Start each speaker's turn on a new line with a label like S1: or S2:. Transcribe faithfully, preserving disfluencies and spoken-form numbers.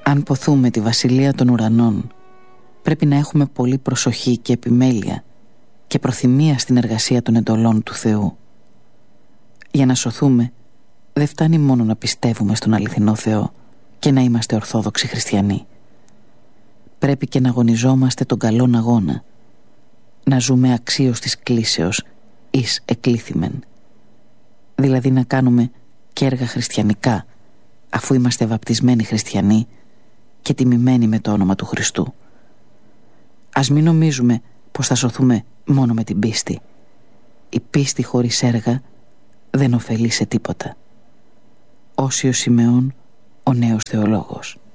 S1: Αν ποθούμε τη βασιλεία των ουρανών, πρέπει να έχουμε πολύ προσοχή και επιμέλεια και προθυμία στην εργασία των εντολών του Θεού. Για να σωθούμε, δεν φτάνει μόνο να πιστεύουμε στον αληθινό Θεό και να είμαστε ορθόδοξοι χριστιανοί. Πρέπει και να αγωνιζόμαστε τον καλόν αγώνα, να ζούμε αξίως της κλήσεως εις εκλήθημεν, δηλαδή να κάνουμε και έργα χριστιανικά, αφού είμαστε βαπτισμένοι χριστιανοί και τιμημένοι με το όνομα του Χριστού. Ας μην νομίζουμε πως θα σωθούμε μόνο με την πίστη. Η πίστη χωρίς έργα δεν ωφελεί σε τίποτα. Όσιος Σιμεών, ο νέος θεολόγος.